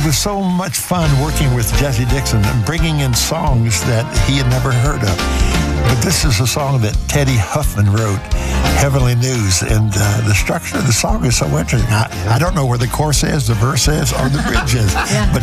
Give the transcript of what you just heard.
was so much fun working with Jesse Dixon and bringing in songs that he had never heard of. But this is a song that Teddy Huffman wrote, Heavenly News, and the structure of the song is so interesting. I don't know where the chorus is, the verse is, or the bridge is, but